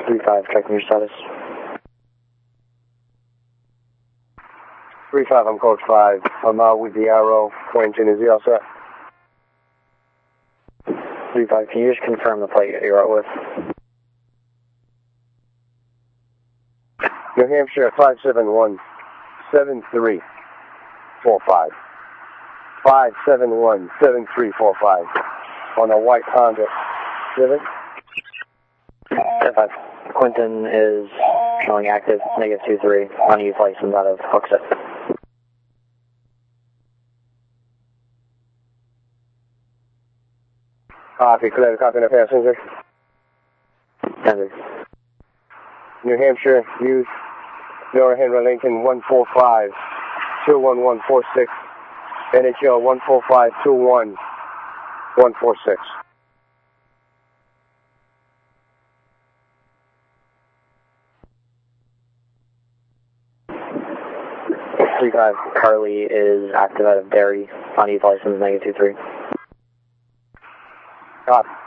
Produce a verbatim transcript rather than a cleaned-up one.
three five, checking your status. three five, I'm Coach five. I'm out with the arrow. Quentin, is he all set? three five, can you just confirm the plate you're out with? New Hampshire, five seven one, seven three four five. five seven one, seven three four five. On a white Honda Civic. ten five. Quentin is showing active, negative two three, unused license out of Hooksett. Copy, clear, copy the passenger. Sender. New Hampshire, use Nora Henry Lincoln one four five, two one one four six, N H L one four five, two one one four six. three five, Carly is active out of Derry, unused license, negative two three. Copy.